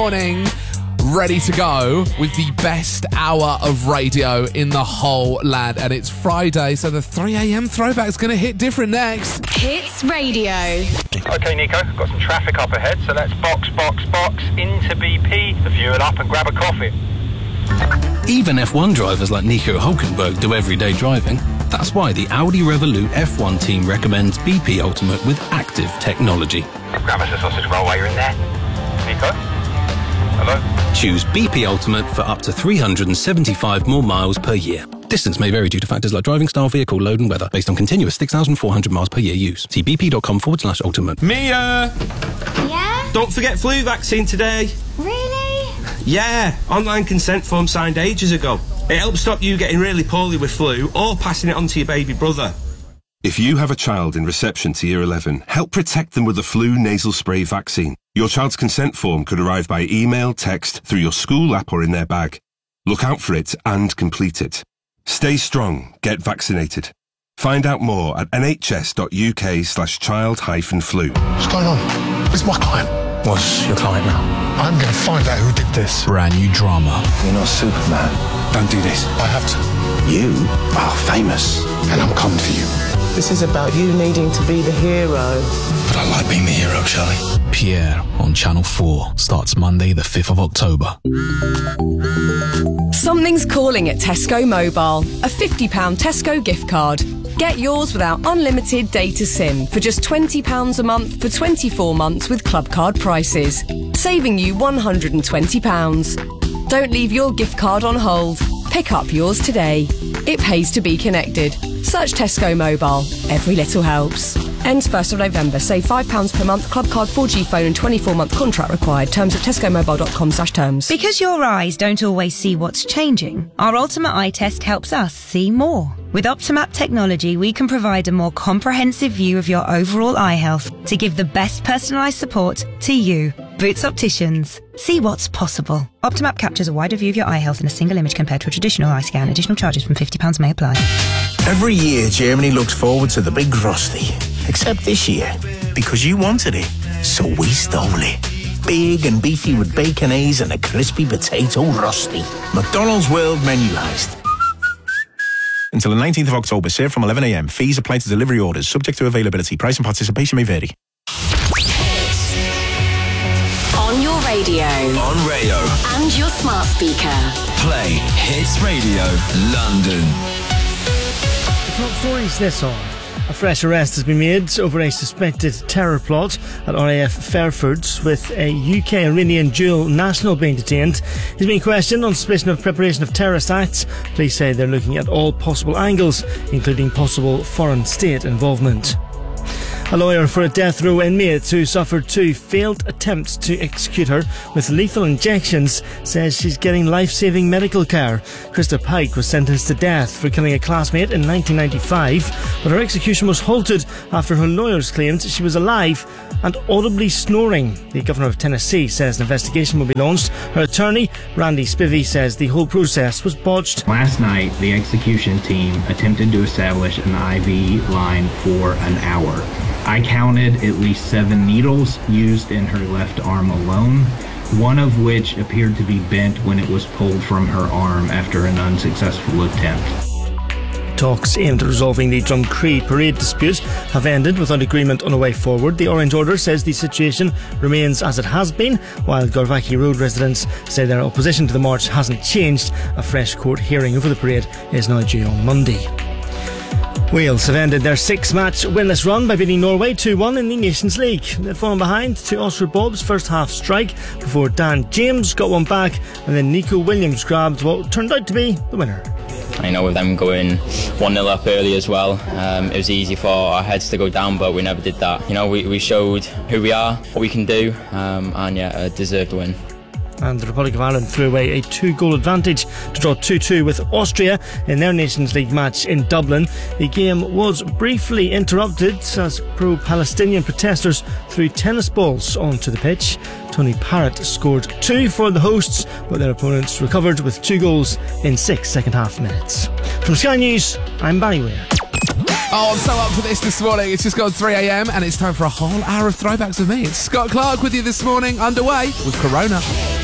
morning, ready to go with the best hour of radio in the whole land. And it's Friday, so the 3 a.m. throwback's going to hit different next. Hits Radio. Okay, Nico, got some traffic up ahead, so let's box into BP, the fuel up and grab a coffee. Even F1 drivers like Nico Hulkenberg do everyday driving. That's why the Audi Revolut F1 team recommends BP Ultimate with active technology. Grab us a sausage roll while you're in there. Nico? Hello? Choose BP Ultimate for up to 375 more miles per year. Distance may vary due to factors like driving style, vehicle load and weather, based on continuous 6,400 miles per year use. See bp.com/ultimate. Mia! Yeah? Don't forget flu vaccine today. Really? Yeah, online consent form signed ages ago. It helps stop you getting really poorly with flu or passing it on to your baby brother. If you have a child in reception to Year 11, help protect them with the flu nasal spray vaccine. Your child's consent form could arrive by email, text, through your school app or in their bag. Look out for it and complete it. Stay strong, get vaccinated. Find out more at nhs.uk/child-flu. What's going on? Where's my client? What's your client now? I'm going to find out who did this. Brand new drama. You're not Superman. Don't do this. I have to. You are famous. And I'm coming for you. This is about you needing to be the hero. But I like being the hero, Charlie. Pierre on Channel 4 starts Monday the 5th of October. Something's calling at Tesco Mobile. A £50 Tesco gift card. Get yours without unlimited data SIM for just £20 a month for 24 months with club card prices, saving you £120. Don't leave your gift card on hold. Pick up yours today. It pays to be connected. Search Tesco Mobile. Every little helps. Ends 1st of November. Save £5 per month. Club card 4G phone and 24-month contract required. Terms at tescomobile.com/terms. Because your eyes don't always see what's changing, our Ultimate Eye Test helps us see more. With Optimap technology, we can provide a more comprehensive view of your overall eye health to give the best personalised support to you. Boots Opticians. See what's possible. Optimap captures a wider view of your eye health in a single image compared to a traditional eye scan. Additional charges from £50 may apply. Every year, Germany looks forward to the big Frosty. Except this year, because you wanted it, so we stole it. Big and beefy with baconese and a crispy potato Rusty. McDonald's World Menu Heist. Until the 19th of October, served from 11 a.m. Fees apply to delivery orders, subject to availability. Price and participation may vary. On your radio. On Rayo. And your smart speaker. Play Hits Radio London. The top stories this hour. A fresh arrest has been made over a suspected terror plot at RAF Fairford, with a UK-Iranian dual national being detained. He's being questioned on suspicion of preparation of terrorist acts. Police say they're looking at all possible angles, including possible foreign state involvement. A lawyer for a death row inmate who suffered 2 failed attempts to execute her with lethal injections says she's getting life-saving medical care. Krista Pike was sentenced to death for killing a classmate in 1995, but her execution was halted after her lawyers claimed she was alive and audibly snoring. The Governor of Tennessee says an investigation will be launched. Her attorney, Randy Spivey, says the whole process was botched. Last night, the execution team attempted to establish an IV line for an hour. I counted at least 7 needles used in her left arm alone, one of which appeared to be bent when it was pulled from her arm after an unsuccessful attempt. Talks aimed at resolving the Drumcree parade dispute have ended without agreement on a way forward. The Orange Order says the situation remains as it has been, while Garvaki Road residents say their opposition to the march hasn't changed. A fresh court hearing over the parade is now due on Monday. Wales have ended their 6-match winless run by beating Norway 2-1 in the Nations League. They'd fallen behind to Oscar Bob's first half strike before Dan James got one back, and then Nico Williams grabbed what turned out to be the winner. You know, with them going 1-0 up early as well, it was easy for our heads to go down, but we never did that. You know, we showed who we are, what we can do, and yeah, deserved the win. And the Republic of Ireland threw away a 2-goal advantage to draw 2-2 with Austria in their Nations League match in Dublin. The game was briefly interrupted as pro-Palestinian protesters threw tennis balls onto the pitch. Tony Parrott scored 2 for the hosts, but their opponents recovered with 2 goals in 6 second-half minutes. From Sky News, I'm Barry Weir. Oh, I'm so up for this morning. It's just gone 3 a.m. and it's time for a whole hour of throwbacks with me. It's Scott Clark with you this morning, underway with Corona.